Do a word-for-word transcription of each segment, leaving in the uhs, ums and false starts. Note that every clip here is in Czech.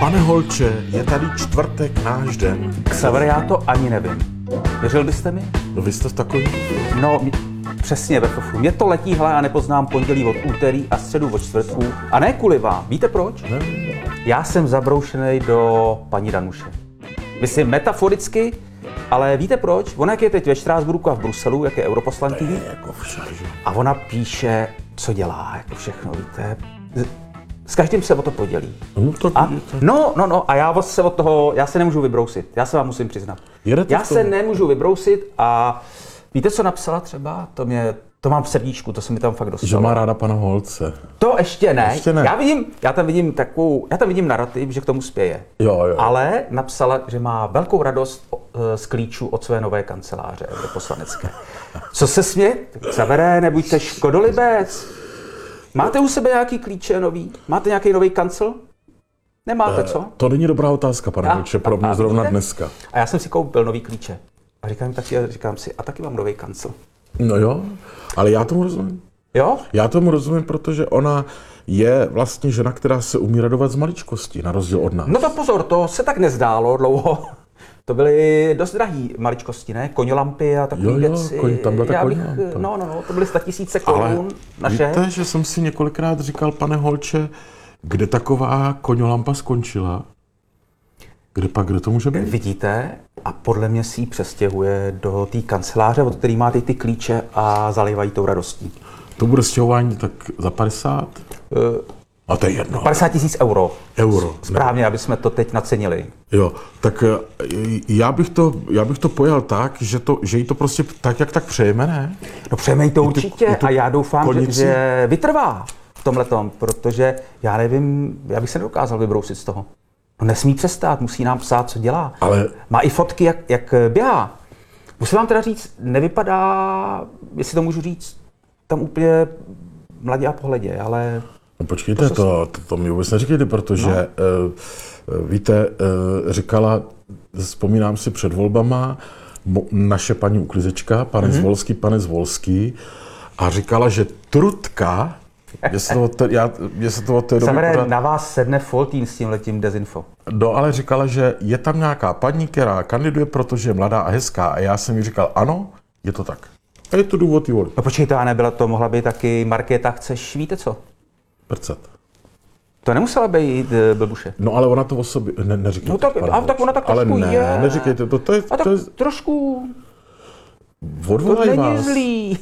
Pane Holče, je tady čtvrtek, náš den. Xaver, já to ani nevím. Věřil byste mi? No vy jste takový? No, mě, přesně, Befofu. Mě to letí, hle, a nepoznám pondělí od úterý a středu od čtvrtku. A ne kvůli vám. Víte proč? Ne. Já jsem zabroušený do paní Danuše. Myslím metaforicky, ale víte proč? Ona jak je teď ve Štrásburku a v Bruselu, jak je europoslankyní. Jako však, A ona píše, co dělá, jako všechno, víte. S každým se o to podělí. No, to A, no, no, no, a já se od toho, já se nemůžu vybrousit, já se vám musím přiznat. Jedete já to? se nemůžu vybrousit a víte, co napsala třeba? To mě, to mám v srdíčku, to se mi tam fakt dostalo. že má ráda pana Holce. To ještě ne. Ještě ne. Já vidím, já tam vidím takovou, já tam vidím narrativ, že k tomu spěje. Jo, jo. Ale napsala, že má velkou radost z klíčů od své nové kanceláře poslanecké. Co se směje? Xavere, nebuďte škodolibec. Máte u sebe nějaký klíče nový? Máte nějaký nový kancel? Nemáte, co? To není dobrá otázka, pane A- Holče, pro a- mě a zrovna víte? dneska. A já jsem si koupil nový klíče. A říkám, taky, říkám si, a taky mám nový kancel. No jo, ale já tomu rozumím. Jo? Já tomu rozumím, protože ona je vlastně žena, která se umí radovat z maličkostí, na rozdíl od nás. No to pozor, to se tak nezdálo dlouho. To byly dost drahý maličkosti, ne? Koňolampy a takové Jo, jo, věci. koň- tam byla ta Já bych, koňolampa. no, no, no, to byly statisíce Ale korun naše. víte, že jsem si několikrát říkal, pane Holče, kde taková koňolampa skončila? Kde pak, kde to může být? Vidíte? A podle mě si ji přestěhuje do té kanceláře, od který máte ty klíče a zalévají tou radostí. To bude stěhování tak za padesát? Uh, A to je jedno. padesát tisíc euro. Euro. Správně, aby jsme to teď nacenili. Jo, tak eh, já bych to, já bych to pojal tak, že, to, že jí to prostě tak, jak tak přejeme, ne? No přejmej to určitě i tu a já doufám, že, konici? že vytrvá v tomhletom, protože já nevím, já bych se nedokázal vybrousit z toho. No nesmí přestát, musí nám psát, co dělá. Ale- Má i fotky, jak, jak běhá. Musím vám teda říct, nevypadá, jestli to můžu říct, tam úplně mladě a pohledě, ale No počkejte, to, to, to, to mi vůbec neříkejte, protože no. uh, víte, uh, říkala, vzpomínám si před volbama, mo, naše paní uklizečka, pane mm-hmm. Zvolský, pane Zvolský, a říkala, že Trutka, jestli to, te, já, jestli to od té doby Xavere, pořád, na vás sedne Foltín s tímhletím dezinfo. no ale říkala, že je tam nějaká paní, která kandiduje, protože je mladá a hezká, a já jsem jí říkal, ano, je to tak. A je to důvod jí volit. No počkejte, a nebyla to, mohla být taky Markéta, chceš, víte co? Prcat. To nemusela být uh, blbuše. No ale ona to o sobě, ne, neříkejte. No tak, pane a tak Holče. ona tak ale trošku ne, je. neříkejte to, to je, A tak to je trošku, to odvolaj není vás. zlý.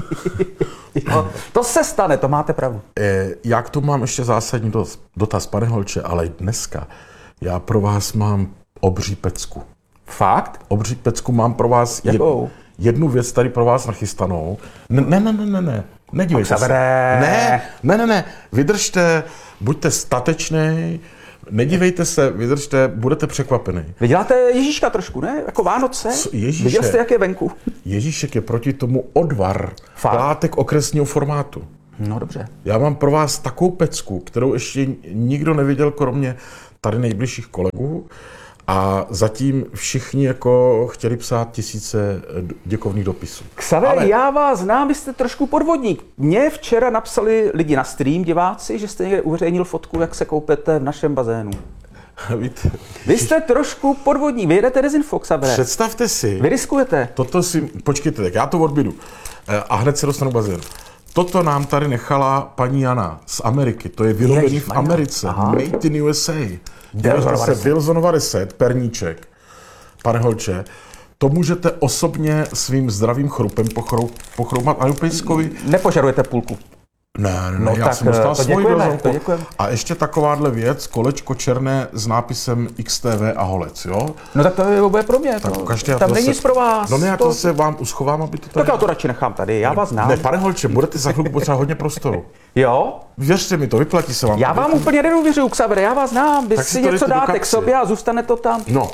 Jo, to se stane, to máte pravdu. Eh, já k tomu mám ještě zásadní dotaz, dotaz, pane Holče, ale dneska já pro vás mám obří pecku. Fakt? Obří pecku mám pro vás jed, Jakou? jednu věc tady pro vás nachystanou. Ne, ne, ne, ne, ne, ne. Nedívejte se. Xavere. Ne, ne, ne, ne. Vydržte, buďte statečný, nedívejte se, vydržte, budete překvapený. Vy děláte Ježíška trošku, ne? Jako Vánoce? Co, Ježíše? Viděl jste, jak je venku? Ježíšek je proti tomu odvar, Fakt? plátek okresního formátu. No dobře. Já mám pro vás takovou pecku, kterou ještě nikdo neviděl, kromě tady nejbližších kolegů. A zatím všichni jako chtěli psát tisíce děkovných dopisů. Xaver, Ale- já vás znám, vy jste trošku podvodník. Mně včera napsali lidi na stream, diváci, že jste někde uveřejnil fotku, jak se koupete v našem bazénu. Víte, Vy jste trošku podvodník, vy jedete dezinfo, Xavere. představte si, Vy riskujete. toto si, počkejte, tak já to odbydu eh, a hned se dostanu k bazénu. Toto nám tady nechala paní Jana z Ameriky, to je vyrobený v Ježišmarja. Americe, Aha. made in U S A. Wilson Dejte se dvacet. Wilson dvacet, perníček, pane Holče, to můžete osobně svým zdravým chrupem pochrou, pochroumat a Pejskovi. Nepožadujete půlku. Ne, ne, ne, No já tak, jsem dostal to svoji děkujeme, vozovku. to děkujeme. A ještě takováhle věc, kolečko černé s nápisem X T V a Holec, jo? No tak to je bude pro mě. Tak To, ukažte, já tam to není zase- nic pro vás. No ne, já to to, zase vám uschovám, aby to tady... tak já to radši nechám tady, já vás znám. Ne, pane Holče, budete za chvilku potřebovat hodně prostoru. Jo? Věřte mi to, vyplatí se vám. Já to. vám úplně nedůvěřuju, Xaver, já vás znám. Vy Tak si si to něco dejte do dáte k kapsy. sobě a zůstane to tam. No,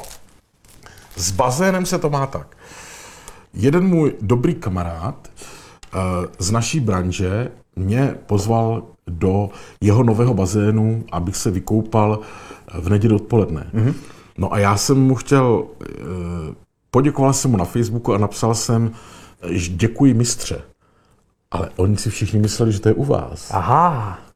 s bazénem se to má tak. Jeden můj dobrý kamarád uh, z naší branže mě pozval do jeho nového bazénu, abych se vykoupal v neděli odpoledne. Mm-hmm. No a já jsem mu chtěl, uh, poděkoval jsem mu na Facebooku a napsal jsem, že děkuji mistře. Ale oni si všichni mysleli, že to je u vás. Aha.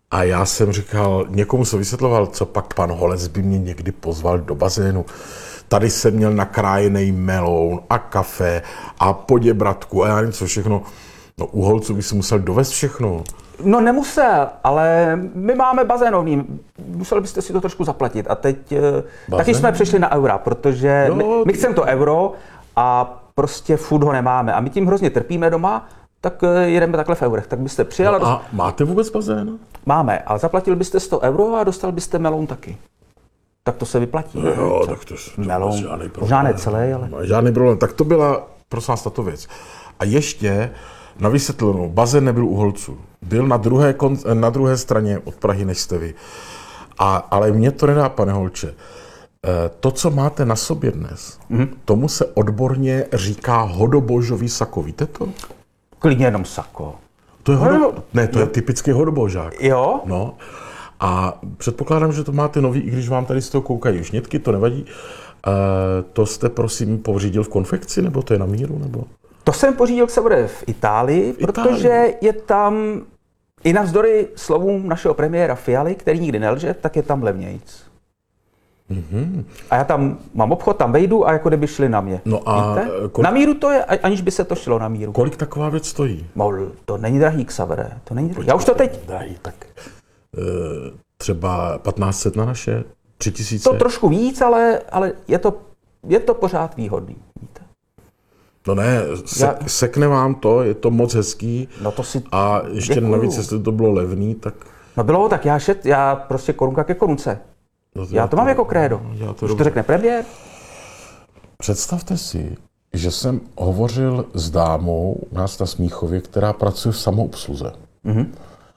A já jsem říkal, někomu jsem vysvětloval, co pak pan Holec by mě někdy pozval do bazénu. Tady jsem měl nakrájený meloun a kafe a poděbratku a já nevím co všechno. No u Holců by si musel dovést všechno. No nemusel, ale my máme bazénový. Museli byste si to trošku zaplatit. A teď Bazén? Taky jsme přešli na eura, protože jo, my, my chceme to euro a prostě furt ho nemáme. A my tím hrozně trpíme doma, tak jedeme takhle v eurech. Tak byste přijel no a... A máte vůbec bazén? Máme, ale zaplatil byste sto euro a dostal byste meloun taky. Tak to se vyplatí. No jo, tak to, to meloun, možná ne celý, ale... No, žádný problém. Tak to byla, prosím vás, tato věc. A ještě na vysvětlenou, bazén nebyl u Holců. Byl na druhé, kon, na druhé straně od Prahy, než jste vy. A, ale mě to nedá, pane Holče. To, co máte na sobě dnes, mm-hmm. tomu se odborně říká hodobožový sako. Víte to? Klidně jenom sako. To je hodo... Ne, to je typický hodobožák. Jo? No. A předpokládám, že to máte nový, i když vám tady z toho koukají žnětky, to nevadí. E, to jste, prosím, pořídil v konfekci, nebo to je na míru, nebo? To jsem pořídil k sebe v Itálii, v protože Itálii. Je tam, i navzdory slovům našeho premiéra Fialy, který nikdy nelže, tak je tam levnějc. Mm-hmm. A já tam mám obchod, tam vejdu a jako kdyby šli na mě. No a kolik... Na míru to je, aniž by se to šlo na míru. Kolik taková věc stojí? Mol, to není drahý, Xavere, to není drahý. Já už to teď... Drahý, tak e, třeba patnáct set na naše, tři tisíce? To trošku víc, ale, ale je, to, je to pořád výhodný, víte. No ne, sek, já... sekne vám to, je to moc hezký. No to si a ještě děkuju. Navíc, jestli to bylo levný, tak... No bylo, tak já šet, já prostě korunka ke korunce. No to já to, to mám jako krédo. No, to Už to řekne premiér. Představte si, že jsem hovořil s dámou u nás na Smíchově, která pracuje v samoobsluze. Mm-hmm.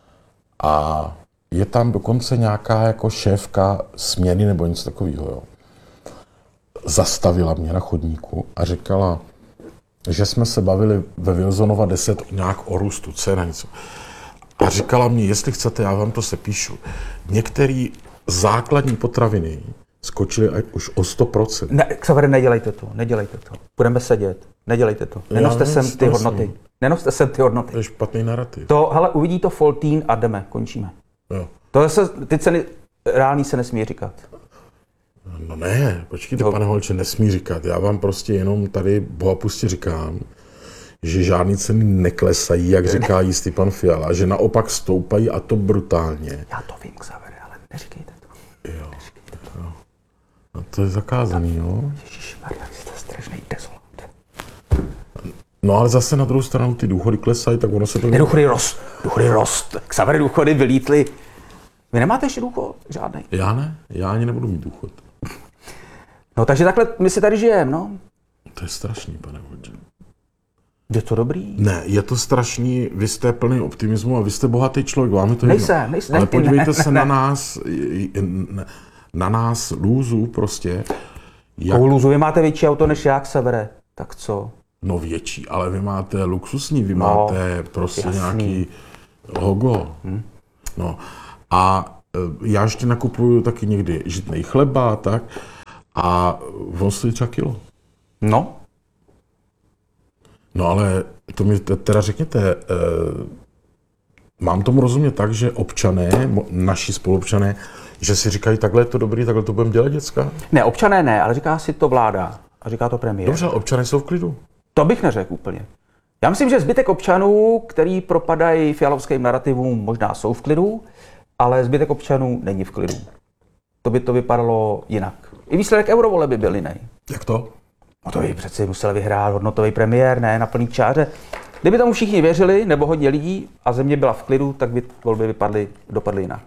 A je tam dokonce nějaká jako šéfka směny nebo něco takového. Jo. Zastavila mě na chodníku a říkala, že jsme se bavili ve Wilsonova deset nějak o růstu cen a něco. A říkala mi, jestli chcete, já vám to sepíšu. Některý základní potraviny skočily už o sto procent. Ne, Xavere, nedělejte to, nedělejte to. Budeme sedět, nedělejte to. Nenoste sem ty hodnoty. Nenoste sem ty hodnoty. To je špatný narrativ. To, hele, uvidí to Foltín a jdeme, končíme. Jo. To se, ty ceny reální se nesmí říkat. No ne, počkejte, no. Pane Holče, nesmí říkat. Já vám prostě jenom tady bohapustě říkám, že žádný ceny neklesají, jak říká jistý pan Fiala, že naopak stoupají a to brutálně. Já to vím, Xavere, ale neříkejte to. Jo. Neříkejte to. Jo. A to je zakázaný, jo? Ježišmarja, vy jste strašný dezolant. No ale zase na druhou stranu ty důchody klesají, tak ono se to... Ne, důchody rost, důchody rost. Xavere, důchody vylítly. Vy nemáte ještě důchod? Žádný? Já ne, já ani nebudu mít důchod. No takže takhle my si tady žijeme, no. To je strašný, pane Holče. Je to dobrý? Ne, je to strašný, vy jste plný optimismu a vy jste bohatý člověk, vám je to nejsem, jedno. Nejsem, ale ne, podívejte ne, se ne, na ne. nás, na nás lůzů prostě. Jak... U lůzů vy máte větší auto než já, Xavere, tak co? No větší, ale vy máte luxusní, vy no, máte prostě jasný. Nějaký hogo. Hmm. No a já ještě nakupuju taky někdy žitnej chleba a tak a on stojí třeba kilo. No. No ale to mi teda řekněte, eh, mám tomu rozumět tak, že občané, naši spoluobčané, že si říkají, takhle je to dobrý, takhle to budeme dělat, děcka? Ne, občané ne, ale říká si to vláda a říká to premiér. Dobře, občané jsou v klidu. To bych neřekl úplně. Já myslím, že zbytek občanů, který propadají fialovským narrativům, možná jsou v klidu, ale zbytek občanů není v klidu. To by to vypadalo jinak. I výsledek eurovole by byl jiný. Jak to? No to by přeci musel vyhrát hodnotový premiér, ne na plný čáře. Kdyby tomu všichni věřili, nebo hodně lidí, a země byla v klidu, tak by volby vypadly, dopadly jinak.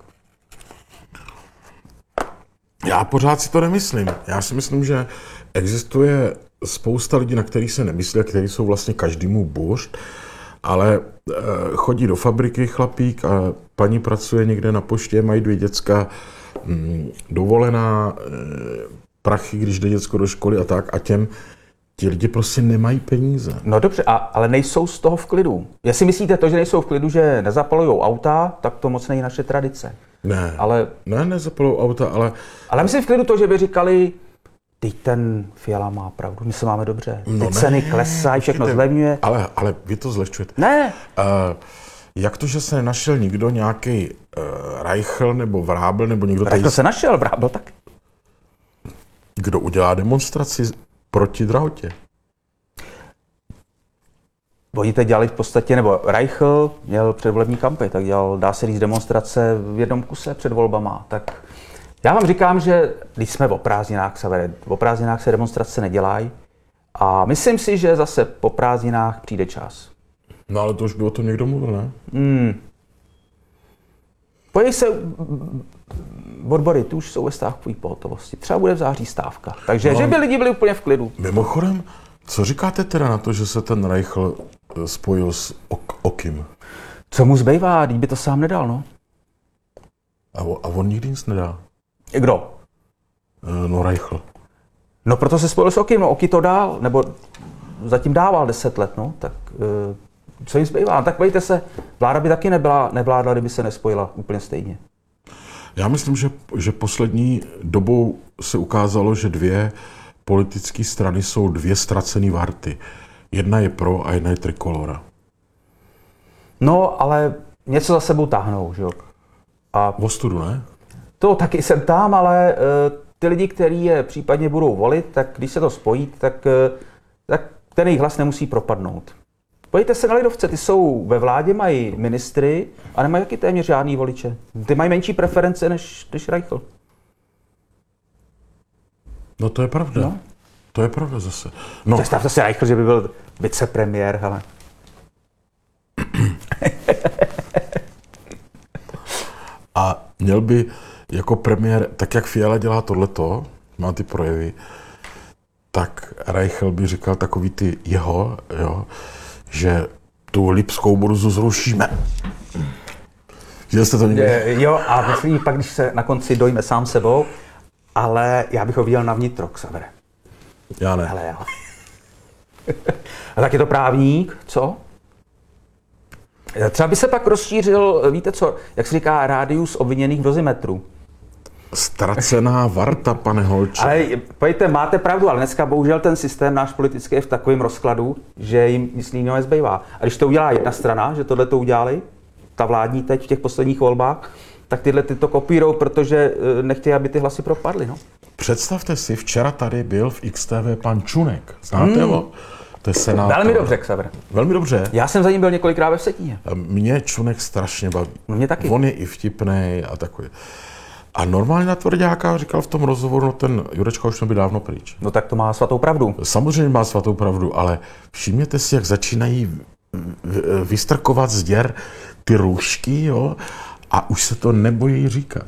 Já pořád si to nemyslím. Já si myslím, že existuje spousta lidí, na kterých se nemyslí, a kteří jsou vlastně každému buršt, ale e, chodí do fabriky chlapík a paní pracuje někde na poště, mají dvě děcka, m, dovolená, e, prachy, když jde děcko do školy a tak, a těm ti lidi prostě nemají peníze. No dobře, a, ale nejsou z toho v klidu. Jestli myslíte to, že nejsou v klidu, že nezapalujou auta, tak to moc není naše tradice. Ne, ale, ne, nezapalujou auta, ale... Ale myslím v klidu to, že by říkali, teď ten Fiala má pravdu, my se máme dobře. Ty no ceny klesají, všechno zlevňuje. Ale, ale vy to zlehčujete. Ne. Uh, jak to, že se nenašel nikdo nějaký uh, Reichl nebo Vrábel nebo někdo tady, Reichl se našel, Vrábel taky. kdo udělá demonstraci proti drahotě? Oni teď dělali v podstatě, nebo Reichl měl předvolební kampaň, tak dělal, dá se říct, demonstrace v jednom kuse před volbama. Tak já vám říkám, že když jsme o prázdninách, Savere, o prázdninách se demonstrace nedělají a myslím si, že zase po prázdninách přijde čas. No ale to už by o tom někdo mluvil, ne? Hmm. Pojď se, odbory, tu už jsou ve stávkové pohotovosti. Třeba bude v září stávka. Takže, no, že by lidi byli úplně v klidu. Mimochodem, co říkáte teda na to, že se ten Reichl spojil s ok- Okim? Co mu zbývá, když by to sám nedal, no? A, o, a on nikdy nic nedá. Kdo? No Reichl. No proto se spojil s Okim, no Oky to dál, nebo zatím dával deset let, no, tak e, co jim zbývá? No, tak vejte se, vláda by taky nebyla, nevládla, kdyby se nespojila úplně stejně. Já myslím, že, že poslední dobou se ukázalo, že dvě politické strany jsou dvě ztracené varty. Jedna je pro a jedna je trikolora. No, ale něco za sebou táhnou, že jo? A V ostudu, ne? to taky jsem tam, ale e, ty lidi, kteří je případně budou volit, tak když se to spojí, tak, e, tak ten jejich hlas nemusí propadnout. Pojďte se na lidovce, ty jsou ve vládě, mají ministry a nemají taky téměř žádný voliče. Ty mají menší preference než, než Reichl. No to je pravda. No. To je pravda zase. No, Představte si Reichl, že by byl vicepremiér, hele. a měl by jako premiér, tak jak Fiala dělá tohleto, má ty projevy, tak Reichl by říkal takový ty jeho, jo, že tu Lipskou burzu zrušíme. Že jste to někdy... Je, jo, a myslím, pak, když se na konci dojme sám sebou, ale já bych ho viděl na vnitro, Xavere. Já ne. Hele, jo. A tak je to právník, co? Třeba by se pak rozšířil, víte co, jak se říká, rádius obviněných v dozimetru. Ztracená varta, pane Holče. Ale pojďte, máte pravdu, ale dneska bohužel ten systém náš politický je v takovém rozkladu, že jim nic jiného nezbývá. A když to udělá jedna strana, že tohle to udělali, ta vládní teď v těch posledních volbách, tak tyhle ty to kopírou, protože nechtějí, aby ty hlasy propadly. No. Představte si, včera tady byl v X T V pan Čunek. Znáte hmm. ho? To je senátor. Velmi dobře, Xaver. Velmi dobře. Já jsem za ním byl několikrát ve Vsetíně. Mě Čunek strašně baví. No mě taky. On je i vtipnej a takový. A normálně na Tvrďáka říkal v tom rozhovoru, no ten Jurečka už by dávno pryč. No tak to má svatou pravdu. Samozřejmě má svatou pravdu, ale všimněte si, jak začínají vystrkovat z děr ty růžky, jo, a už se to nebojí říkat.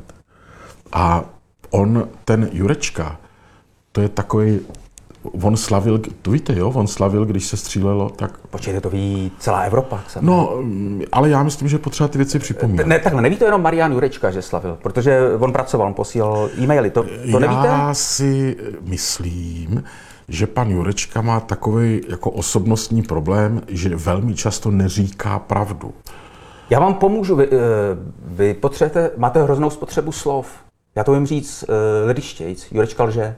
A on, ten Jurečka, to je takový, on slavil, to víte, jo, on slavil, když se střílelo, tak... Počkejte, to ví celá Evropa. Jsem. No, ale já myslím, že potřeba ty věci připomínat. Ne, takhle, neví to jenom Marian Jurečka, že slavil, protože on pracoval, on posílal e-maily, to, to nevíte? Já si myslím, že pan Jurečka má takový jako osobnostní problém, že velmi často neříká pravdu. Já vám pomůžu, vy, vy potřebujete, máte hroznou spotřebu slov. Já to vím říct uh, lidištějc, Jurečka lže.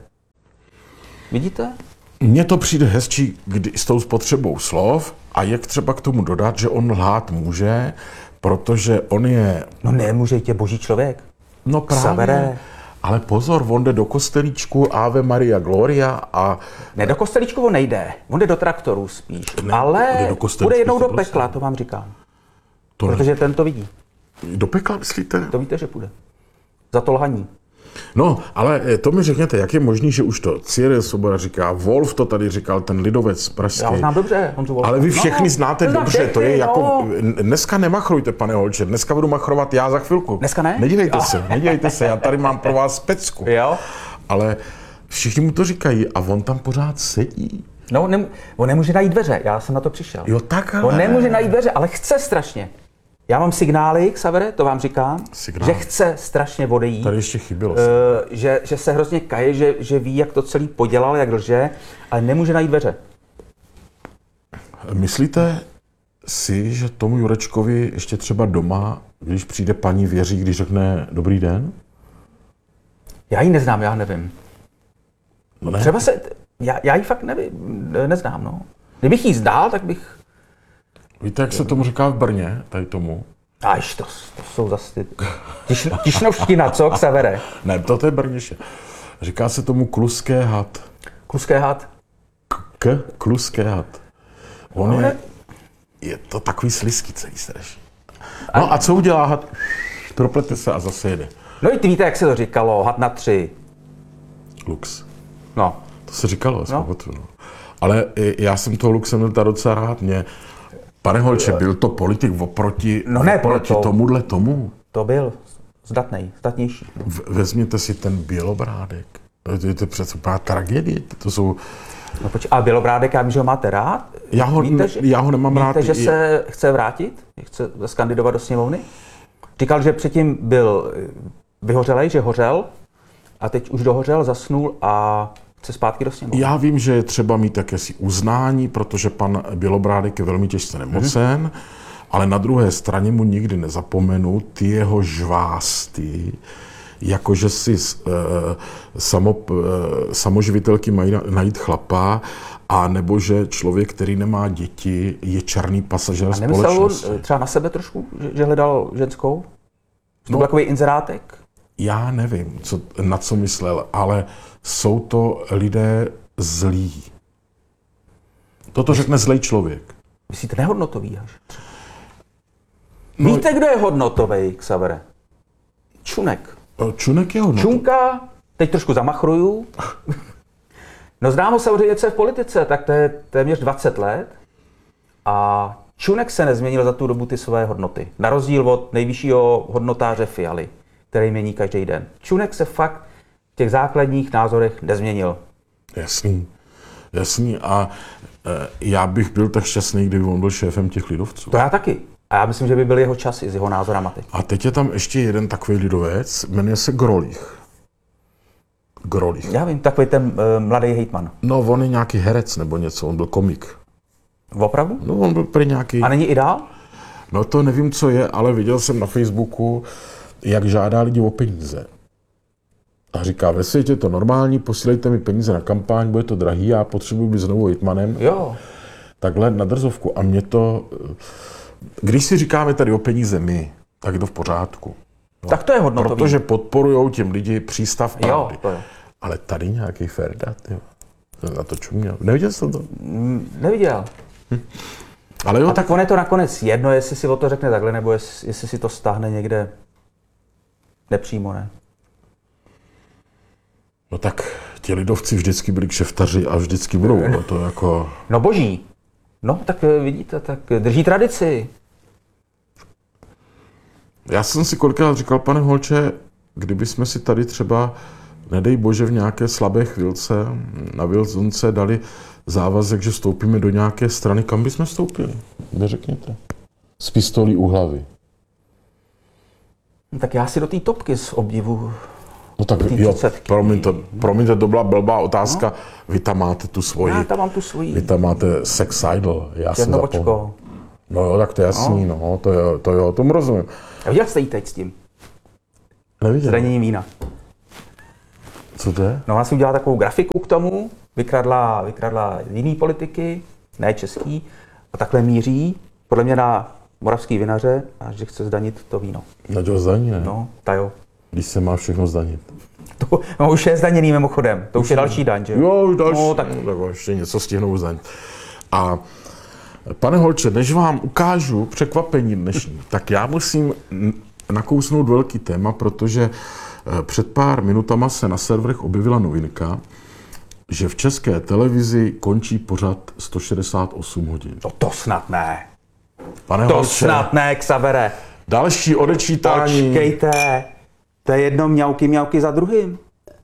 Vidíte? Mně to přijde hezčí kdy, s tou spotřebou slov a jak třeba k tomu dodat, že on lhát může, protože on je... No nemůže, tě boží člověk. No právě, Savere. Ale pozor, on jde do kostelíčku Ave Maria Gloria a... Ne, do kostelíčku on nejde, on jde do traktoru spíš, Ne, ale jde do kostelíčku, půjde jednou do to prostě. pekla, to vám říkám. To Protože ten to vidí, Do pekla, myslíte? to víte, že půjde. Za to lhaní. No, ale to mi řekněte, jak je možný, že už to Cyril Svoboda říká, Wolf to tady říkal, ten lidovec pražský. Já ho znám dobře, Honzu Wolfa. Ale vy všechny no, znáte znám dobře, všechny, to je jako... no. Dneska nemachrujte, pane Holče, dneska budu machrovat já za chvilku. Dneska ne? Nedívejte Jo. se, nedívejte se, já tady mám pro vás pecku. Jo? Ale všichni mu to říkají a on tam pořád sedí. No, nem, on nemůže najít dveře, já jsem na to přišel. Jo, tak ale... On nemůže najít dveře, ale chce strašně. Já mám signály, Xavere, to vám říkám, Signál. že chce strašně odejít, Tady ještě chybělo. uh, že, že se hrozně kaje, že, že ví, jak to celý podělal, jak lže, ale nemůže najít dveře. Myslíte si, že tomu Jurečkovi ještě třeba doma, když přijde paní, věří, když řekne dobrý den? Já ji neznám, já nevím. No ne. Třeba se, já, já ji fakt nevím, neznám, no. Kdybych ji znal, tak bych... Víte, jak se tomu říká v Brně, tady tomu? Až to, to jsou zase ty... Tiš, tišnovština, co, Xavere? Ne, to je Brněše. Říká se tomu kluské had. Kluské had? K, kluské had. On No, je, je to takový slizký celý strašně. No a co udělá had? Proplete se a zase jede. No i ty víte, jak se to říkalo, had na tři. Lux. No. To se říkalo, No. no. Ale já jsem toho Luxemburta docela rád. Mě, pane Holče, byl to politik oproti, No ne, oproti to- tomuhle tomu. To byl zdatnej, zdatnější. V- Vezměte si ten Bělobrádek. To je to přece úplná tragédie. To jsou... No poč- a Bělobrádek, já vím, že ho máte rád. Já ho, víte, ne, že, já ho nemám víte, rád. že Je- se chce vrátit? Že chce skandidovat do sněmovny? Říkal, že předtím byl vyhořelej, že hořel a teď už dohořel, zasnul a chce zpátky do sněmovny. Já vím, že je třeba mít jakési uznání, protože pan Bělobrádek je velmi těžce nemocen, mm-hmm. ale na druhé straně mu nikdy nezapomenu ty jeho žvásty, jakože si uh, samo, uh, samoživitelky mají najít chlapa, a nebo že člověk, který nemá děti, je černý pasažér A nemyslel společnosti. on třeba na sebe trošku, že, že hledal ženskou? To No. byl takový inzerátek? Já nevím, co, na co myslel, ale jsou to lidé zlí. Toto řekne zlej člověk. Myslíte nehodnotový až? No- Víte, kdo je hodnotový, Xavere? Čunek. Čunek je hodnotný. Čunka, teď trošku zamachruju. No znám ho samozřejmě, co je v politice, tak to je téměř dvacet let. A Čunek se nezměnil za tu dobu ty své hodnoty. Na rozdíl od nejvyššího hodnotáře Fialy, který mění každý den. Čunek se fakt v těch základních názorech nezměnil. Jasný, jasný. A e, já bych byl tak šťastný, kdyby on byl šéfem těch lidovců. To já taky. A já myslím, že by byl jeho čas i s jeho názorama teď. A teď je tam ještě jeden takový lidovec, jmenuje se Grolich. Grolich. Já vím, takový ten uh, mladý hejtman. No, on je nějaký herec nebo něco, on byl komik. Opravdu? No, on byl prý nějaký... A není i dál? No to nevím, co je, ale viděl jsem na Facebooku, jak žádá lidi o peníze. A říká, ve světě je to normální, posílejte mi peníze na kampaň, bude to drahý, já potřebuji být znovu hejtmanem. Jo. Takhle na drzovku. A mě to... Když si říkáme tady o peníze my, tak je to v pořádku. No. Tak to je hodnotový. Protože podporujou těm lidi přístav pravdy. Jo, to je. Ale tady nějaký Ferdat, jo. Na to čuměl. Neviděl jsi to? Neviděl. Ale jo, A tak on je to nakonec jedno, jestli si o to řekne takhle, nebo jestli, jestli si to stáhne někde nepřímo, ne? No tak ti lidovci vždycky byli kšeftaři a vždycky budou. No to jako... No boží. No, tak eh, vidíte, tak drží tradici. Já jsem si kolikrát říkal, pane Holče, kdyby jsme si tady třeba, nedej bože, v nějaké slabé chvilce na Vilzonce dali závazek, že vstoupíme do nějaké strany, kam bychom vstoupili? Neřekněte. S pistolí u hlavy. No, tak já si do té topky z obdivu. No tak Ty jo, třicetky. promiňte, promiňte, to byla blbá otázka. No. Vy tam máte tu svoji, Já tam mám tu vy svoji tam máte sex idol. Já jsem zapomněl. černobočko. No jo, tak to je jasný, no, no to jo, to jo, tomu rozumím. A viděl jste jí teď s tím? Neviděl. Zdaněním vína. Co to je? No, ona si udělala takovou grafiku k tomu, vykradla, vykradla jiný politiky, ne český, a takhle míří, podle mě na moravský vinaře, a že chce zdanit to víno. Na to zdaní, ne? No, ta jo. Když se má všechno zdanit. To, no, už je zdaněný mimochodem, to už je další daň, že Jo, už další. No, tak tak ještě něco stihnou zdanit. A pane Holče, než vám ukážu překvapení dnešní, tak já musím n- nakousnout velký téma, protože eh, před pár minutama se na serverech objevila novinka, že v České televizi končí pořad sto šedesát osm hodin. no to snad ne. Pane To Holče, snad ne, Xavere. další odečítání. Počkejte, to je jedno mňauky, mňauky za druhým.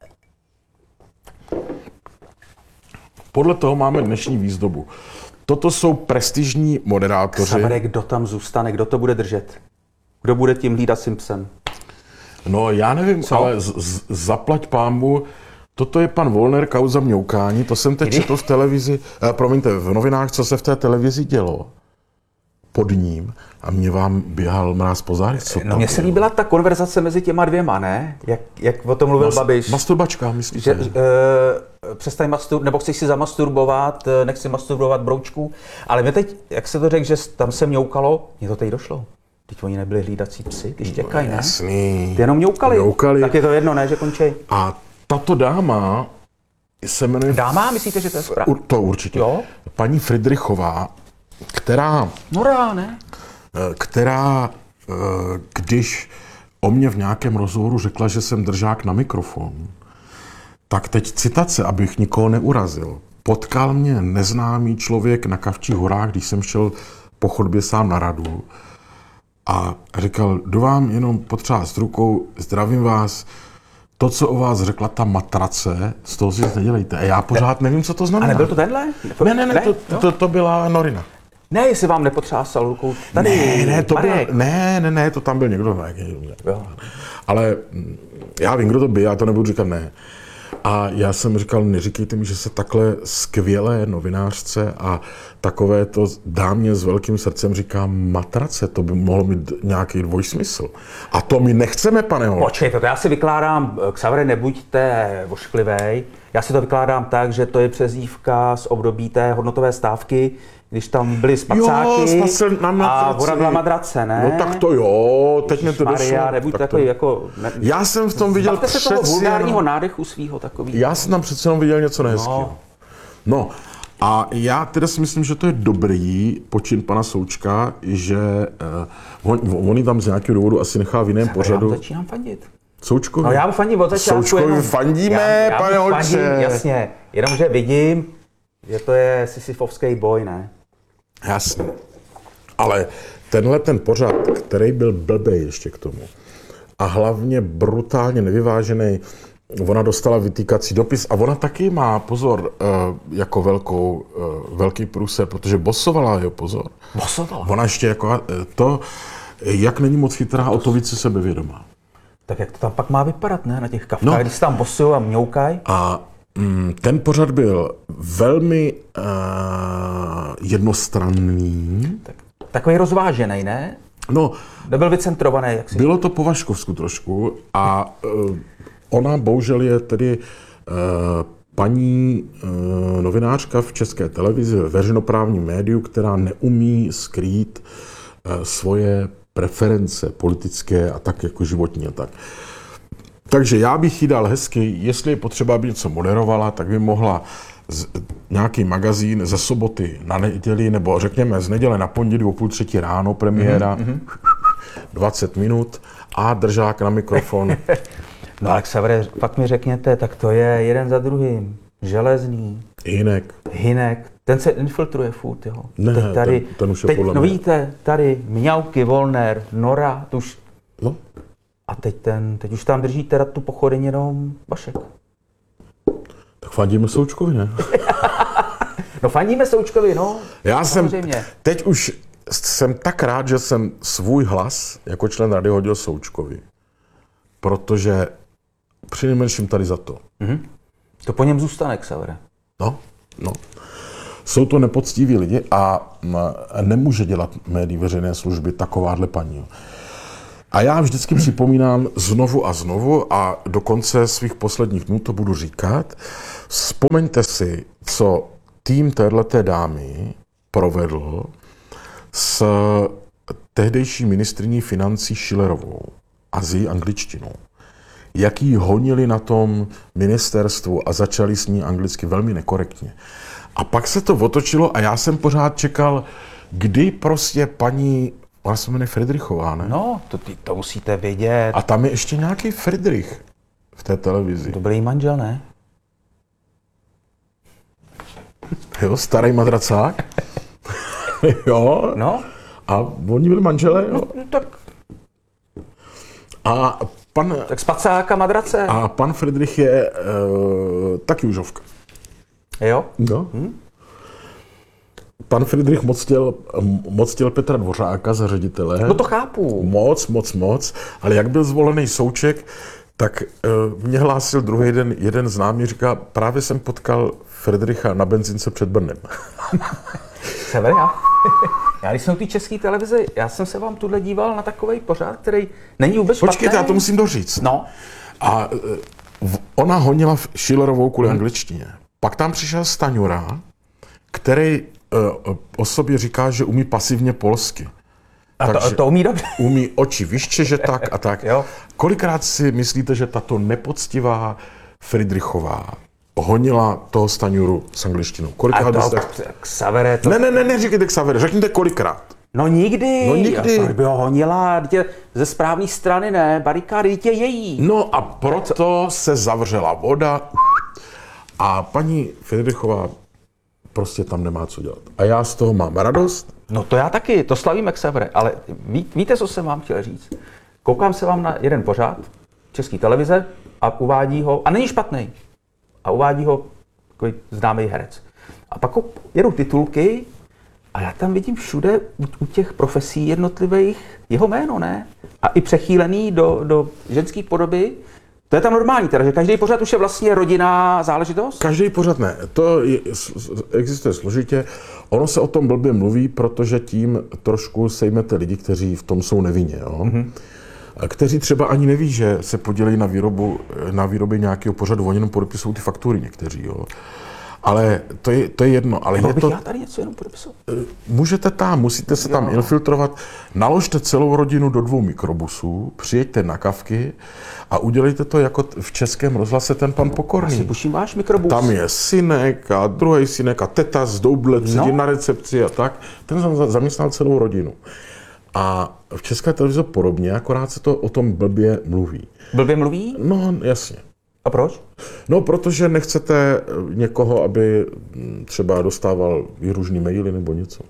Podle toho máme dnešní výzdobu. Toto jsou prestižní moderátoři. Xavere, kdo tam zůstane, kdo to bude držet? Kdo bude tím hlídat Simpson? No já nevím, Co? ale z, z, zaplať pámbu, toto je pan Volner, kauza mňoukání, to jsem teď Kdy? četl v televizi, eh, promiňte, v novinách, co se v té televizi dělo pod ním a mě vám běhal mráz po zádech. Co No tam mně se bylo? líbila ta konverzace mezi těma dvěma, ne? Jak, jak o tom mluvil Mas- Babiš. Masturbačka, myslíte? Že, uh, přestaň mastur, nebo chceš si zamasturbovat, nechci masturbovat broučku, ale mě teď, jak se to řekl, že tam se mňoukalo, mně to teď došlo. Teď oni nebyli hlídací psy, když těkají, ne? Jasný. Ty jenom mňoukali. mňoukali. Tak je to jedno, ne, že končej. A tato dáma se jmenuje... Dáma, myslíte, že to je správně? To určitě. Jo? Paní Friedrichová, která... Nora, ne? která, když o mě v nějakém rozhovoru řekla, že jsem držák na mikrofon, tak teď citace, abych nikoho neurazil. Potkal mě neznámý člověk na Kavčích horách, když jsem šel po chodbě sám na radu a říkal, jdu vám jenom potřást rukou, zdravím vás, to, co o vás řekla ta matrace, z toho si nic nedělejte. A já pořád nevím, co to znamená. A nebyl to tenhle? Ne, ne, ne, to, to, to byla Norina. Ne, jestli vám nepotřásal rukou. Tady, ne, ne, to byl, Marek. ne, ne, ne, to tam byl někdo. Ne, Jo. ale já vím, kdo to byl, já to nebudu říkat ne. A já jsem říkal, neříkejte mi, že se takhle skvělé novinářce a takové to dámě s velkým srdcem říká matrace, to by mohlo mít nějaký dvojsmysl. A to my nechceme, pane Hol. Počkejte, to já si vykládám, Xavere, nebuďte vošklivej, já si to vykládám tak, že to je přezdívka z období té hodnotové stávky, když tam byly spacáky jo, a voda byla madrace, ne? No tak to jo, teď mi to došlo. Maria, nebuď takový to... jako... Ne... Já jsem v tom viděl přece toho přeci vulgárního jenom... nádechu svýho takový. Já jsem tam přece jenom viděl něco nehezkého. No. no. A já teda si myslím, že to je dobrý počin pana Součka, že uh, on, on ji tam z nějakého důvodu asi nechá v jiném Já pořadu. Já začínám fandit. Součkovi? No já mu fandím od začátku. Součkovi jenom, fandíme, já, já pane Holče. Jasně, jenomže vidím, že to je sisyfovský boj, ne? Jasně. Ale tenhle ten pořad, který byl blbej ještě k tomu a hlavně brutálně nevyvážený, ona dostala vytýkací dopis a ona taky má, pozor, jako velkou, velký průser, protože bosovala, jo, pozor. Bosovala? Ona ještě jako to, jak není moc chytrá, o to více sebevědomá. Tak jak to tam pak má vypadat, ne, na těch kavkách, no. Když se tam bosují a mňoukají? A mm, ten pořad byl velmi uh, jednostranný. Tak, takový rozvážený, ne? No, nebyl vycentrovaný, jak si... Bylo to po Vaškovsku trošku a uh, ona bohužel je tedy uh, paní uh, novinářka v České televizi, ve veřejnoprávním médiu, která neumí skrýt uh, svoje preference politické a tak jako životní a tak. Takže já bych jí dal hezky, jestli je potřeba, aby něco moderovala, tak by mohla z, nějaký magazín ze soboty na neděli, nebo řekněme z neděle na pondělí o půl třetí ráno premiéra, mm-hmm. dvacet minut a držák na mikrofon. No ale Xavere, pak mi řekněte, tak to je jeden za druhým. Železný. Hynek. Hynek. Ten se infiltruje furt, jo. Ne, teď tady, ten, ten už je teď, podle no mě. vidíte, tady Mňauky, Volner, Nora, to už... No. A teď ten, teď už tam drží teda tu pochodeň jenom Vašek. Tak fandíme Součkovi, ne? No fandíme Součkovi, no. Já samozřejmě. jsem, teď už jsem tak rád, že jsem svůj hlas jako člen rady hodil Součkovi. Protože přinejmenším tady za to. Mm-hmm. To po něm zůstane, Xavere. No, no. Jsou to nepoctiví lidi a nemůže dělat médií veřejné služby takováhle paní. A já vždycky připomínám znovu a znovu a do konce svých posledních dnů to budu říkat. Vzpomeňte si, co tým téhleté dámy provedl s tehdejší ministryní financí Schillerovou a s její angličtinou. Jak jí honili na tom ministerstvu a začali s ní anglicky velmi nekorektně. A pak se to otočilo a já jsem pořád čekal, kdy prostě paní, ona se jmenuje Friedrichová, ne? No, to, to musíte vědět. A tam je ještě nějaký Friedrich v té televizi. To byl její manžel, ne? Jo, starý madracák. Jo. No. A oni byli manželé, jo. No, tak... A pan... Tak spacáka, madrace. A pan Friedrich je uh, taky užovka. Jo? No. Hmm. Pan Friedrich moc chtěl, moc chtěl Petra Dvořáka za ředitele. No to chápu. Moc, moc, moc. Ale jak byl zvolený Souček, tak uh, mě hlásil druhý den jeden známý, říká, právě jsem potkal Friedricha na benzince před Brnem. Sever, já, já když jsem v té české televizi, já jsem se vám tuhle díval na takovej pořád, který není vůbec špatný. Počkejte, já to musím doříct. No. A uh, ona honila Schillerovou kvůli hmm. angličtině. Pak tam přišel Staňura, který uh, o sobě říká, že umí pasivně polsky. A to, Takže to umí dobře. umí oči vyštěžet tak a tak. Jo. Kolikrát si myslíte, že tato nepoctivá Friedrichová honila toho Staňuru s angličtinou? Kolikrát A to, byste... tak, Xavere, to... Ne, ne, ne, neříkejte Xaver, řekněte kolikrát. No nikdy. No nikdy. Proč by ho honila? Dítě ze správné strany, ne? Barikády, dítě její. No a proto se zavřela voda a paní Friedrichová prostě tam nemá co dělat. A já z toho mám radost. No to já taky, to slavíme Xavere, ale ví, víte, co jsem vám chtěl říct? Koukám se vám na jeden pořad České televize a uvádí ho, a není špatný, a uvádí ho takový známý herec. A pak jedou titulky a já tam vidím všude u, u těch profesí jednotlivých jeho jméno, ne? A i přechýlený do, do ženské podoby. To je tam normální, teda, že každý pořad už je vlastně rodinná záležitost? Každý pořad ne. To je, existuje složitě. Ono se o tom blbě mluví, protože tím trošku sejmete lidi, kteří v tom jsou nevinně. Jo? Mm-hmm. Kteří třeba ani neví, že se podělí na výrobu, na výrobě nějakého pořadu, oni jenom podepisují ty faktury někteří. Jo? Ale to je, to je jedno. Ale je bych to, já tady něco jenom podepisoval? můžete tam, musíte se tam infiltrovat, naložte celou rodinu do dvou mikrobusů, přijeďte na kavky a udělejte to jako v Českém rozhlase ten pan Pokorný. Asi puším váš mikrobus. Tam je synek a druhý synek a teta z Double sedí No. na recepci a tak. Ten za- zaměstnal celou rodinu. A v České televizi podobně, akorát se to o tom blbě mluví. Blbě mluví? No, jasně. A proč? No, protože nechcete někoho, aby hm, třeba dostával výhružný maily nebo něco.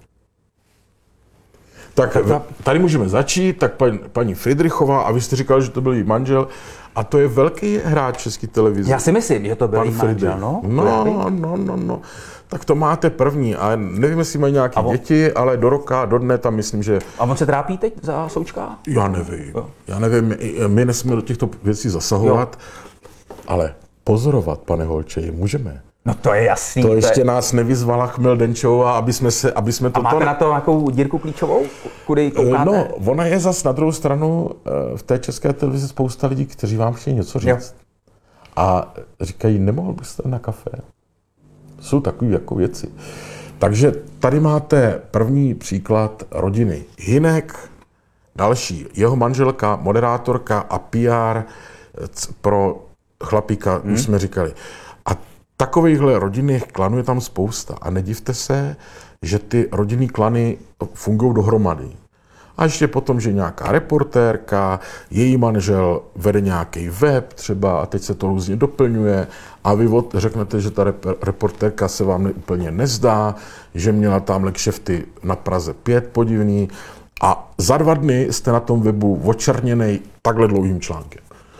Tak tady můžeme začít, tak paň, paní Friedrichová, a vy jste říkal, že to byl její manžel, a to je velký hráč České televize. Já si myslím, že to byl Pan její manžel, Friedrich. no? No, no, no, no. Tak to máte první. A nevím, jestli mají nějaké on- děti, ale do roka, do dne tam myslím, že... A on se trápí teď za součka? Já nevím. Jo. Já nevím, my nesmíme do těchto věcí zasahovat, ale pozorovat, pane Holčeji, můžeme. No to je jasný. To ještě je... nás nevyzvala Chmel Denčová, aby jsme, se, aby jsme A to... máte na to nějakou dírku klíčovou, kudy koukáte? No, ona je zas na druhou stranu eh, v té České televizi spousta lidí, kteří vám chtějí něco říct. Jo. A říkají, nemohl byste na kafe? Jsou takové jako věci. Takže tady máte první příklad rodiny. Hynek, další, jeho manželka, moderátorka a P R c- pro chlapíka, hmm. už jsme říkali. A takovýchhle rodinných klanů je tam spousta. A nedivte se, že ty rodinný klany fungují dohromady. A ještě potom, že nějaká reportérka, její manžel vede nějaký web třeba a teď se to různě doplňuje a vy od, řeknete, že ta rep, reportérka se vám ne, úplně nezdá, že měla tamhle kšefty na Praze pět podivný a za dva dny jste na tom webu očerněnej takhle dlouhým článkem.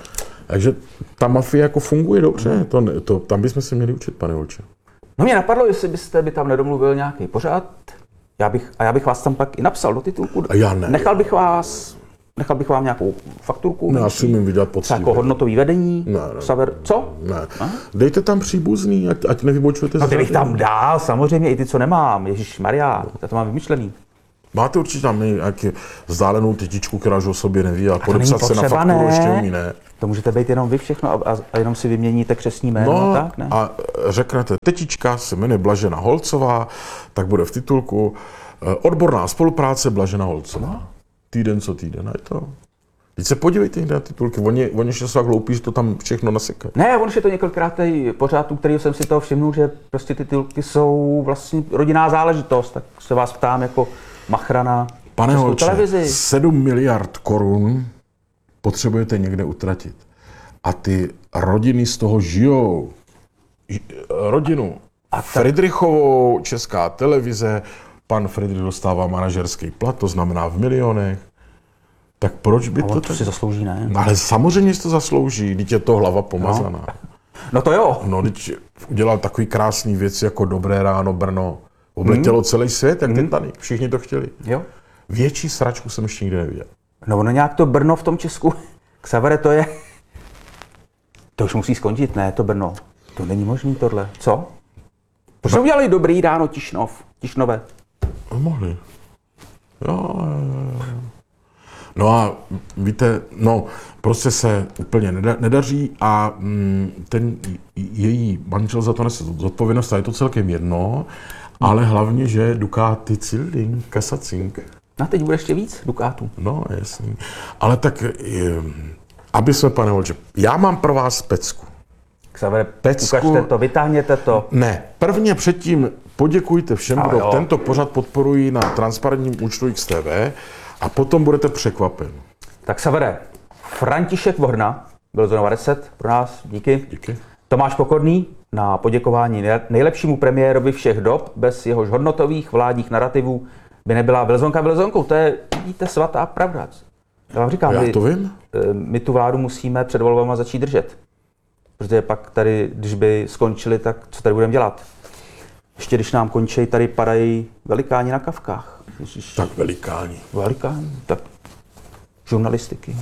Takže ta mafie jako funguje dobře, to, ne- to, tam bychom se měli učit, pane Holče. No mě napadlo, jestli byste by tam nedomluvil nějaký pořad, já bych, a já bych vás tam pak i napsal do titulku. A já ne. Nechal bych vás, nechal bych vám nějakou fakturku. No, já menší, si umím vydělat třeba poctivě. jako hodnotový vedení. Ne, ne. Saver, co? Ne. Dejte tam příbuzný, ať, ať nevybočujete No z ty bych rady. tam dál, samozřejmě i ty, co nemám. Ježíš Maria, já to mám vymyšlený. Máte určitě tam nějaký vzdálenou tetičku, která už o sobě neví, a to není podepsat se na potřeba, fakturu ne? ještě umí, ne? To můžete být jenom vy všechno a, a, a jenom si vyměníte křestní jméno, No tak ne? a řeknete, tetička se jmenuje Blažena Holcová, tak bude v titulku eh, odborná spolupráce Blažena Holcová. No. Týden co týden, a je to. Teď se podívejte na titulky, oni, oni ještě jsou tak hloupí, že to tam všechno nasekají. Ne, on už je to několikrát tady pořád, u kterého jsem si toho všimnul, že prostě ty titulky jsou vlastně rodinná záležitost, tak se vás ptám jako machra na Pane Českou Holče, televizi. sedm miliard korun potřebujete někde utratit. A ty rodiny z toho žijou. Ž- Rodinu A ta- Friedrichovou, Česká televize, pan Friedrich dostává manažerský plat, to znamená v milionech. Tak proč by A to on to tak... si zaslouží, ne? No, ale samozřejmě si to zaslouží, teď je to hlava pomazaná. No to jo. No, teď udělal takový krásný věc jako Dobré ráno Brno. Obletělo Hmm. celý svět, jak Titanic. Všichni to chtěli. Jo. Větší sračku jsem ještě nikdy neviděl. No ono nějak to Brno v tom Česku, Xavere, to je... To už musí skončit, ne, to Brno. To není možný tohle. Co? Proč udělali Dobrý ráno Tišnov, Tišnové? No, mohli. Jo, jo, jo, jo. No a víte, no, prostě se úplně neda, nedaří a mm, ten její manžel za to nese zodpovědnost a je to celkem jedno, ale hlavně, že Ducati Cilding, Kasacink. A teď bude ještě víc Dukátů. No, jasný. Ale tak, je, aby jsme, pane Holče, já mám pro vás pecku. Xavere, Pecku- ukažte to, vytáhněte to. Ne, prvně předtím poděkujte všem, A kdo jo. tento pořad podporují na transparentním účtu X T V a potom budete překvapen. Tak Xavere, František Vohrna, byl Zonova deset pro nás, díky. Díky. Tomáš Pokorný na poděkování nej- nejlepšímu premiérovi všech dob, bez jehož hodnotových vládních narrativů by nebyla Vilzonka Vilzonkou. To je, vidíte, svatá pravda. Já vám říkám, Já my, to vím. my tu vládu musíme před volbama začít držet. Protože pak tady, když by skončili, tak co tady budeme dělat? Ještě když nám končí, tady padají velikáni na kavkách. Ježiš, Tak velikáni. velikáni, tak žurnalistiky.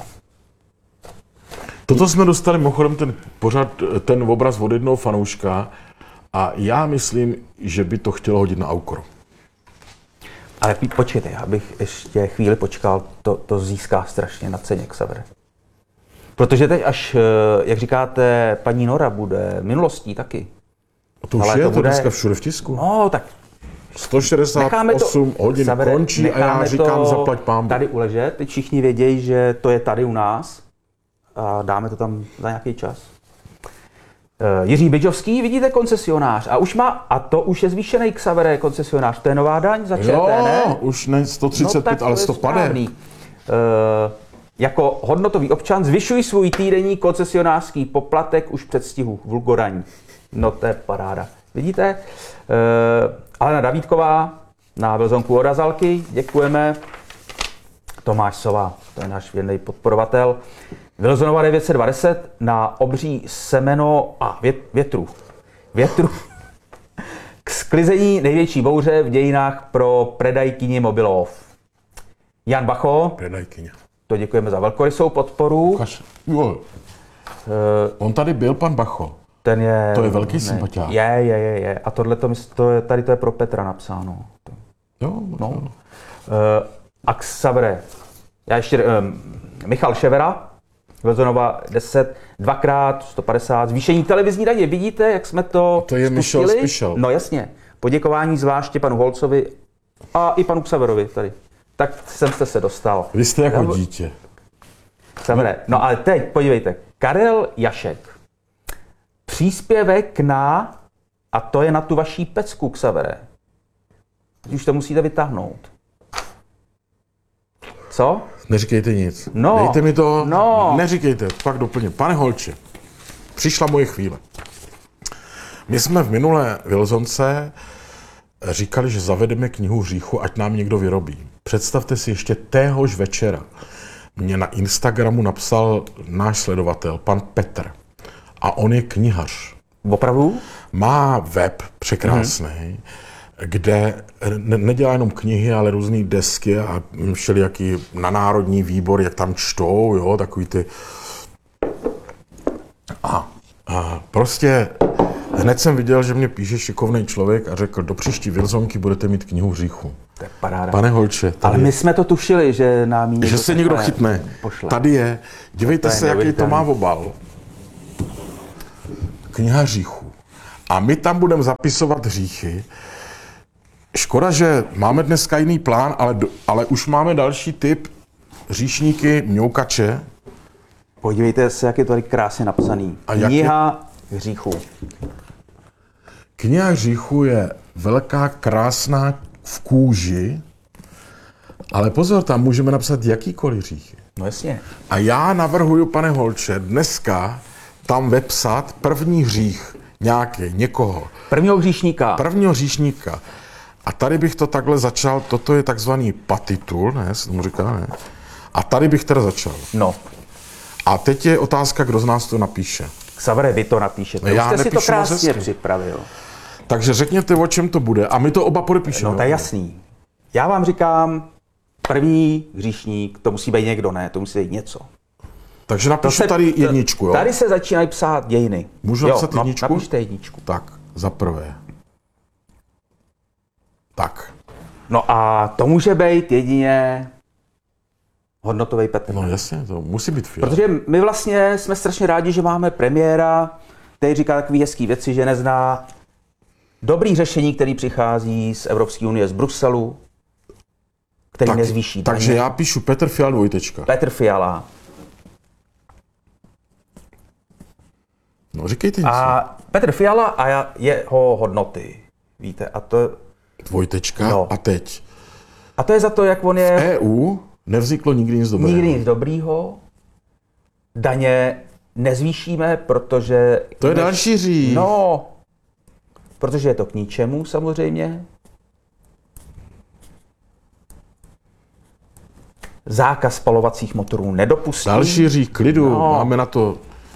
Toto jsme dostali mimochodem ten pořad, ten obraz od jednoho fanouška a já myslím, že by to chtělo hodit na aukro. Ale pí- počkejte, já bych ještě chvíli počkal, to, to získá strašně na ceně, Xavere. Protože teď až, eh, jak říkáte, paní Nora bude minulostí taky. A to už Ale je, to to bude- dneska všude v tisku. No, tak sto šedesát osm hodin Xavere, končí a já necháme říkám to zaplať pánbu. tady uležet, teď všichni vědějí, že to je tady u nás a dáme to tam za nějaký čas. Eh, Jiří Bydžovský, vidíte, koncesionář. A už má, a to už je zvýšený, Xavere, koncesionář. To je nová daň za ČT, Jo, ne? už ne sto třicet pět, tak ale to je sto padesát. správný. Eh, jako hodnotový občan zvyšuji svůj týdenní koncesionářský poplatek už před stihu vulgoraní. No to je paráda. Vidíte? Eh, Alena Davídková na Vilzonku od Razalky, děkujeme. Tomáš Sova, to je náš věrný podporovatel. Vilzonova devět set dvacet na obří semeno a vět, větru. Větru. K sklizení největší bouře v dějinách pro predajkyni Mobilov. Jan Bacho, Predajkyně. to děkujeme za velkorysou podporu. Ukaž. Jo, Eh, on tady byl, pan Bacho. Ten je... To je velký ne, sympatiák. Je, je, je, je. A tohle to, to je, tady to je pro Petra napsáno. Jo, No. Uh, Axavre. Já ještě... Um, Michal Ševera, Vilzonova deset, dvakrát, sto padesát, zvýšení televizní daně. Vidíte, jak jsme to To je Michel spustili? Special. No jasně. Poděkování zvláště panu Holcovi a i panu Xaverovi tady. Tak jsem jste se dostal. Vy jste jako Já- dítě. Xavere. No ale teď podívejte. Karel Jašek. Příspěvek na, a to je na tu vaší pecku, Xavere. Teď už to musíte vytáhnout. Co? Neříkejte nic. No, Dejte mi to. no. Neříkejte, pak doplním. Pane Holče, přišla moje chvíle. My jsme v minulé Vilzonce říkali, že zavedeme knihu hříchu, ať nám někdo vyrobí. Představte si, ještě téhož večera mě na Instagramu napsal náš sledovatel, pan Petr. A on je knihař. Opravdu? Má web překrásný, mm. kde ne- nedělá jenom knihy, ale různé desky a všelijaký na národní výbor, jak tam čtou, jo, takový ty... A, a prostě hned jsem viděl, že mě píše šikovný člověk a řekl, do příští Vilzonky budete mít knihu hříchu. To je paráda. Pane Holče, tady, Ale my jsme to tušili, že nám ji že se někdo chytne. Pošle. Tady je. Dívejte To je se, jaký to má neuvěřitelný. obal. Kniha hříchů. A my tam budeme zapisovat hříchy. Škoda, že máme dneska jiný plán, ale, do- ale už máme další typ hříšníky, mňoukače. Podívejte se, jak je to tady krásně napsaný. A jak Kniha hříchů. Kniha hříchů je velká, krásná v kůži, ale pozor, tam můžeme napsat jakýkoliv hříchy. No jasně. A já navrhuju, pane Holče, dneska tam vepsat první hřích nějaký, někoho. Prvního hříšníka. Prvního hříšníka. A tady bych to takhle začal, toto je takzvaný patitul, ne, se tomu říká, ne? A tady bych teda začal. No. A teď je otázka, kdo z nás to napíše. Xavere, vy to napíšete. Já Už jste si to nepíšu moc krásně hezky. připravil. Takže řekněte, o čem to bude. A my to oba podepíšeme. No to je jasný. Já vám říkám, první hříšník, to musí být někdo, ne, to musí být něco. Takže napíšu se- tady to- jedničku, jo? Tady se začínají psát dějiny. Můžu Jo, napsat no, jedničku? napište jedničku. Tak, za prvé. Tak. No a to může být jedině Hodnotový Petr. No jasně, to musí být Fiala. Protože my vlastně jsme strašně rádi, že máme premiéra, který říká takové hezké věci, že nezná dobrý řešení, který přichází z Evropské unie, z Bruselu, který tak, nezvýší daně. Takže já píšu Petr Fiala dvojtečka. Petr Fiala. No říkejte něco. A Petr Fiala a jeho hodnoty. Víte, a to, Dvojtečka No. a teď. a to je za to, jak on je E U nevzniklo nikdy nic dobrého. nikdy nic dobrýho. Daně nezvýšíme, protože... To je další řík. No, protože je to k ničemu samozřejmě. Zákaz spalovacích motorů nedopustí. Další řík, klidu, No. máme na to.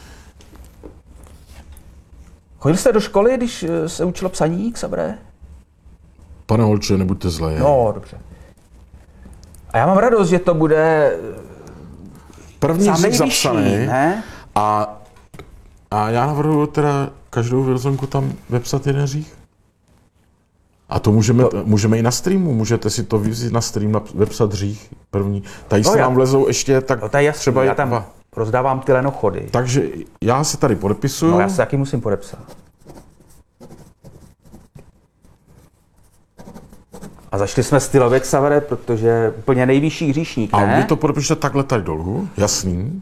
Chodil jste do školy, když eh, se učilo psaní, Xabre? Pane Holče, nebuďte zlé. No, dobře. A já mám radost, že to bude První sám řík nejvyšší, zapsaný. ne? A, a já navrhuji teda každou vylzonku tam vepsat jeden řík. A to můžeme, to... můžeme i na streamu, můžete si to vyvzít na stream, nap- vepsat řík první. Tady No se já- nám vlezou ještě tak No to je jasný, třeba já i tam dva. rozdávám ty lenochody. Takže já se tady podepisuju. No já se taky musím podepsat. A zašli jsme stylově, Xavere, protože úplně nejvyšší hříšník, A ne? vy to podepište takhle tady dolů, jasný.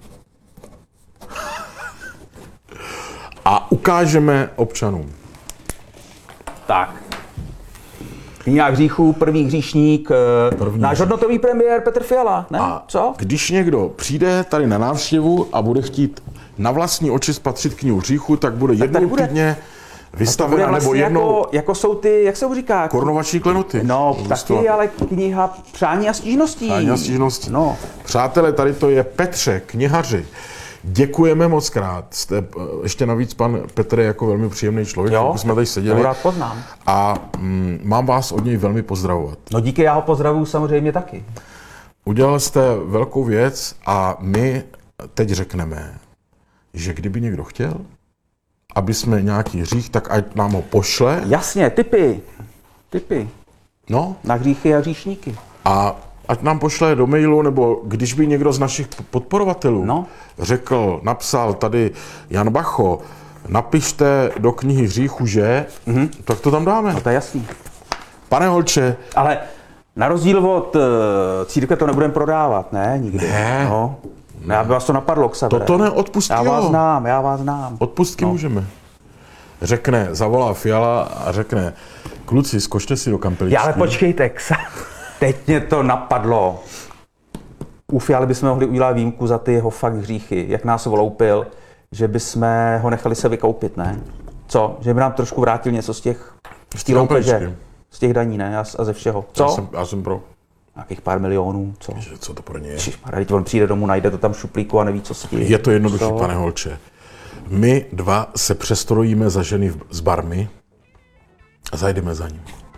A ukážeme občanům. Tak. Kniha hříchů, první hříšník, první První náš hříšník. hodnotový premiér Petr Fiala, ne? A Co? když někdo přijde tady na návštěvu a bude chtít na vlastní oči spatřit knihu hříchu, tak bude tady jednou bude- týdně To bude vystavena nebo vlastně jednou jako, jako jsou ty, jak se mu říká? korunovační klenoty. No, Zůstala. taky, ale kniha přání a stížností. Přání a stížností. No. Přátelé, tady to je Petře, knihaři. Děkujeme moc krát. Jste, eh, ještě navíc pan Petr je jako velmi příjemný člověk, Jo, jak jsme tady to seděli. rád poznám. A mm, mám vás od něj velmi pozdravovat. No díky, já ho pozdravuju samozřejmě taky. Udělal jste velkou věc a my teď řekneme, že kdyby někdo chtěl, aby jsme nějaký hřích, tak ať nám ho pošle. Jasně, typy. Typy. No, Na hříchy a hříšníky. a ať nám pošle do mailu, nebo když by někdo z našich podporovatelů No. řekl, napsal tady Jan Bacho, napište do knihy hříchu, že, mm-hmm. tak to tam dáme. No to je jasný. Pane Holče, Ale na rozdíl od uh, církve to nebudeme prodávat, ne? Nikdy. Ne. No. Ne, aby vás to napadlo, Xavere. toto neodpustí. Já vás znám, já vás znám. Odpustky no. můžeme. Řekne, zavolá Fiala a řekne, kluci, zkošte si do kampeličky. Já, ale počkejte, Xa. Teď mě to napadlo. U Fialy bychom mohli udělat výjimku za ty jeho fakt hříchy, jak nás vloupil, že bychom ho nechali se vykoupit, ne? Co? Že by nám trošku vrátil něco z těch z té loupeže, z těch daní, ne? A, a ze všeho. Co? Já jsem, já jsem pro. Nějakých pár milionů, co? Že co to pro ně je? Čižmarja, on přijde domů, najde to tam v šuplíku a neví, co s tím. Je to jednoduché, Co? pane Holče. My dva se přestrojíme za ženy v- s barmy a zajdeme za ním.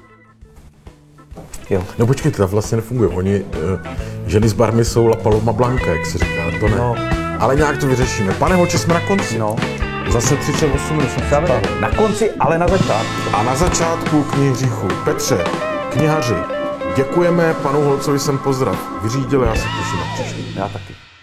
Jo. No počkejte, to vlastně nefunguje. Oni, uh, ženy s barmy jsou La Paloma Blanca, jak se říká, to ne. No. Ale nějak to vyřešíme. Pane Holče, jsme na konci. No. Zase třicet osm minut. Na konci, ale na začátku. A na začátku knihy hříchu. Petře, knihaři, děkujeme, panu Holcovi jsem pozdrav vyřídil, já se těším na příště. Já taky.